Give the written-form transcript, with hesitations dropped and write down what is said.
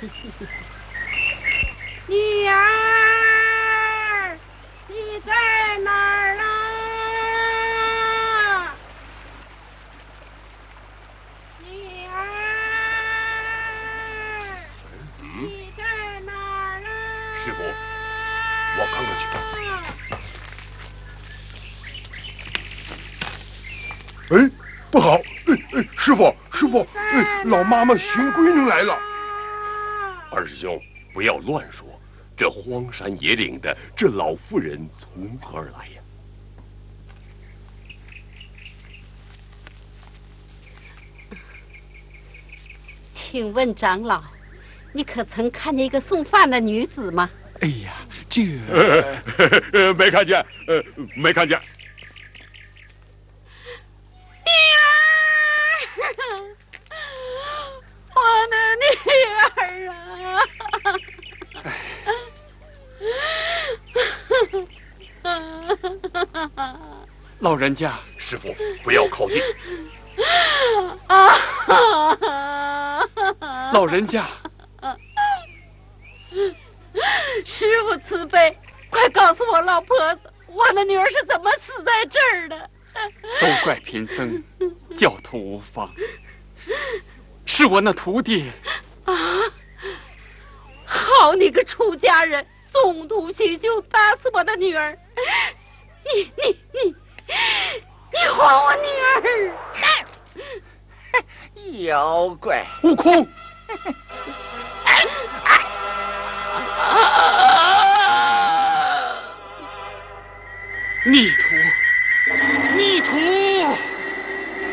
女儿，你在哪儿啊？女儿，你在哪儿啊？ 师傅，我看看去。 哎，不好！师傅，老妈妈寻闺女来了。 二师兄，不要乱说。这荒山野岭的，这老妇人从何而来呀？ 请问长老，你可曾看见一个送饭的女子吗？ 哎呀，这没看见，没看见。 女儿，我的女儿啊！ 老人家， 师傅，不要靠近。 老人家， 师傅慈悲，快告诉我老婆子，我的女儿是怎么死在这儿的？ 都怪贫僧教徒无方，是我那徒弟。 好你个出家人，纵图行凶，打死我的女儿！你还我女儿！ 妖怪！ 悟空！逆徒！逆徒！